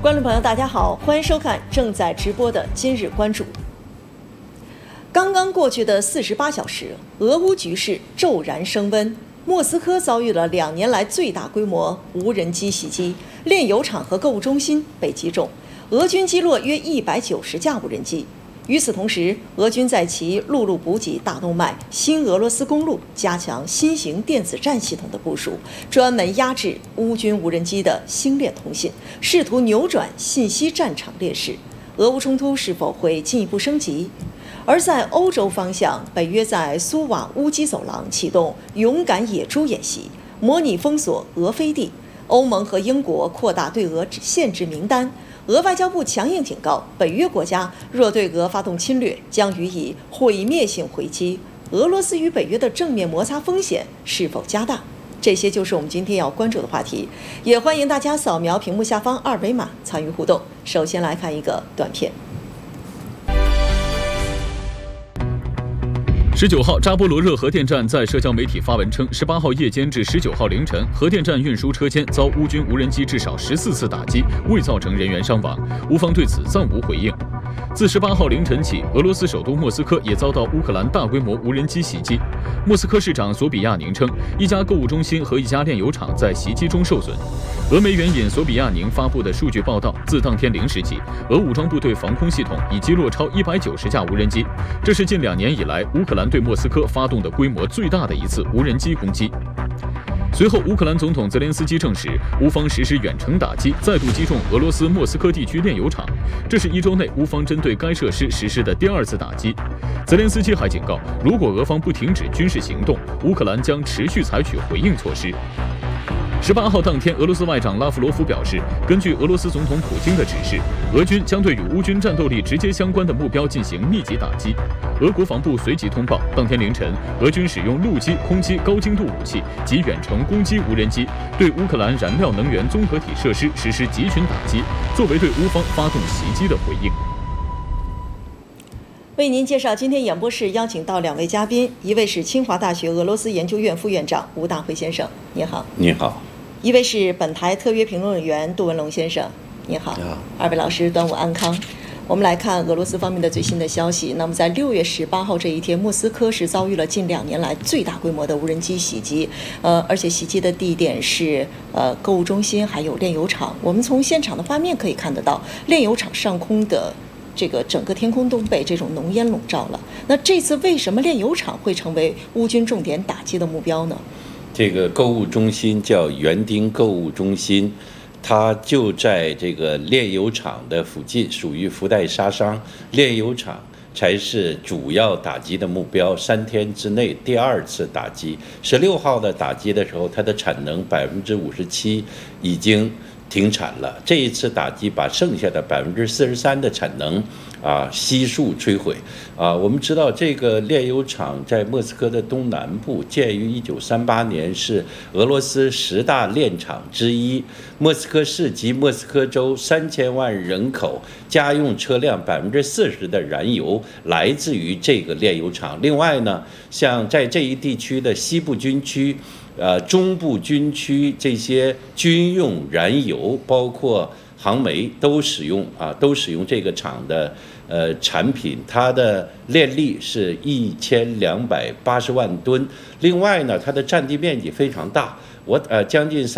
观众朋友，大家好，欢迎收看正在直播的今日关注。刚刚过去的48小时，俄乌局势骤然升温，莫斯科遭遇了2年来最大规模无人机袭击，炼油厂和购物中心被击中，俄军击落约190架无人机。与此同时，俄军在其陆路补给大动脉新俄罗斯公路加强新型电子战系统的部署，专门压制乌军无人机的星链通信，试图扭转信息战场劣势。俄乌冲突是否会进一步升级？而在欧洲方向，北约在苏瓦乌基走廊启动勇敢野猪演习，模拟封锁俄飞地。欧盟和英国扩大对俄限制名单。俄外交部强硬警告，北约国家若对俄发动侵略，将予以毁灭性回击。俄罗斯与北约的正面摩擦风险是否加大？这些就是我们今天要关注的话题，也欢迎大家扫描屏幕下方2维码参与互动。首先来看一个短片。 19号，扎波罗热核电站在社交媒体发文称，18号夜间至19号凌晨，核电站运输车间遭乌军无人机至少14次打击，未造成人员伤亡。乌方对此暂无回应。自18号凌晨起，俄罗斯首都莫斯科也遭到乌克兰大规模无人机袭击。莫斯科市长索比亚宁称，一家购物中心和一家炼油厂在袭击中受损。俄媒援引索比亚宁发布的数据报道，自当天0时起，俄武装部队防空系统已击落超190架无人机，这是近2年以来乌克兰对莫斯科发动的规模最大的一次无人机攻击。随后，乌克兰总统泽连斯基证实，乌方实施远程打击，再度击中俄罗斯莫斯科地区炼油厂。这是1周内乌方针对该设施实施的第2次打击。泽连斯基还警告，如果俄方不停止军事行动，乌克兰将持续采取回应措施。18号当天，俄罗斯外长拉夫罗夫表示，根据俄罗斯总统普京的指示，俄军将对与乌军战斗力直接相关的目标进行密集打击。俄国防部随即通报，当天凌晨，俄军使用陆基、空基高精度武器及远程攻击无人机，对乌克兰燃料能源综合体设施实施集群打击，作为对乌方发动袭击的回应。 为您介绍今天演播室邀请到2位嘉宾，一位是清华大学俄罗斯研究院副院长吴大辉先生，您好。 您好。 一位是本台特约评论员杜文龙先生，您好。2位老师端午安康。我们来看俄罗斯方面的最新的消息。那么在6月18号这一天，莫斯科是遭遇了近2年来最大规模的无人机袭击，而且袭击的地点是购物中心还有炼油厂。我们从现场的画面可以看得到，炼油厂上空的这个整个天空都被这种浓烟笼罩了。那这次为什么炼油厂会成为乌军重点打击的目标呢？ 这个购物中心叫园丁购物中心，它就在这个炼油厂的附近，属于福袋杀伤。炼油厂才是主要打击的目标。3天之内第2次打击，16号的打击的时候，它的产能57%已经停产了。这一次打击把剩下的43%的产能悉数摧毁。我们知道这个炼油厂在莫斯科的东南部，建于1938年，是俄罗斯10大炼厂之一。莫斯科市及莫斯科州3000万人口，家用车辆40%的燃油来自于这个炼油厂。另外呢，像在这一地区的西部军区、中部军区，这些军用燃油包括航煤都使用这个厂的产品，它的炼力是1280万吨。另外呢，它的占地面积非常大，将近